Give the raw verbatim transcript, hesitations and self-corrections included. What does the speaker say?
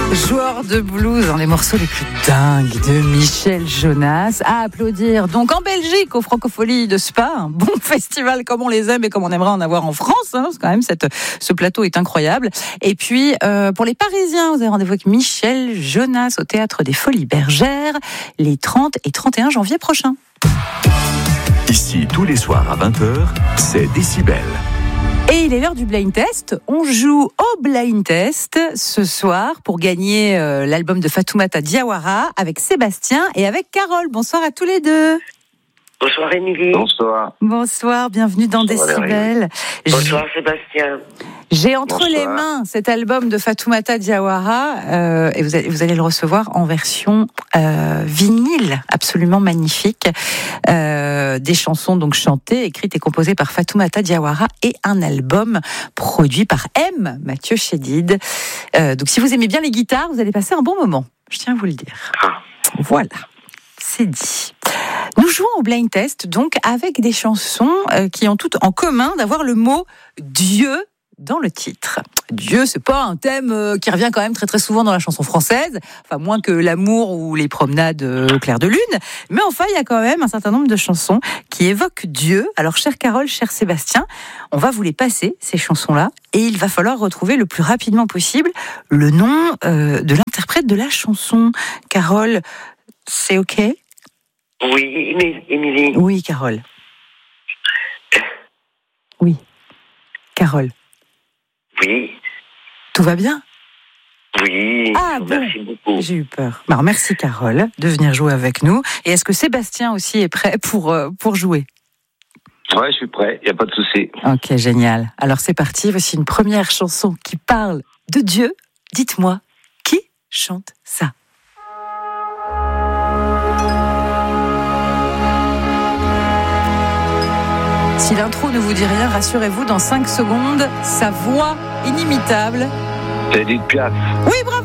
Joueur de blues, dans les morceaux les plus dingues de Michel Jonas. À applaudir donc en Belgique, aux Francopholies de Spa. Un bon festival comme on les aime et comme on aimerait en avoir en France. Hein, parce que quand même, cette, ce plateau est incroyable. Et puis, euh, pour les Parisiens, vous avez rendez-vous avec Michel Jonas au Théâtre des Folies Bergères les trente et trente et un janvier prochains. Ici, tous les soirs à vingt heures, c'est Décibel. Et il est l'heure du blind test. On joue au blind test ce soir pour gagner euh, l'album de Fatoumata Diawara avec Sébastien et avec Carole. Bonsoir à tous les deux. Bonsoir Émilie. Bonsoir. Bonsoir, bienvenue dans Bonsoir, Décibel. Bonsoir Sébastien. J'ai entre Bonsoir. les mains cet album de Fatoumata Diawara euh, et vous allez, vous allez le recevoir en version euh, vinyle, absolument magnifique. Euh, des chansons donc chantées, écrites et composées par Fatoumata Diawara et un album produit par M. Mathieu Chédid. Euh, donc si vous aimez bien les guitares, vous allez passer un bon moment. Je tiens à vous le dire. Ah. Voilà, c'est dit. Nous jouons au blind test donc avec des chansons euh, qui ont toutes en commun d'avoir le mot Dieu dans le titre. Dieu, c'est pas un thème euh, qui revient quand même très très souvent dans la chanson française, enfin moins que l'amour ou les promenades euh, au clair de lune, mais enfin il y a quand même un certain nombre de chansons qui évoquent Dieu. Alors chère Carole, cher Sébastien, on va vous les passer ces chansons-là et il va falloir retrouver le plus rapidement possible le nom euh, de l'interprète de la chanson. Carole, c'est ok ? Oui, Émilie. Oui, Carole. Oui, Carole. Oui. Tout va bien ? Oui. Ah, bon. Merci beaucoup. J'ai eu peur. Alors, merci Carole de venir jouer avec nous. Et est-ce que Sébastien aussi est prêt pour, euh, pour jouer ? Ouais, je suis prêt, il n'y a pas de souci. Ok, génial. Alors c'est parti, voici une première chanson qui parle de Dieu. Dites-moi, qui chante ça ? Si l'intro ne vous dit rien, rassurez-vous, dans cinq secondes, sa voix inimitable. C'est Edith Piaf. Oui, bravo!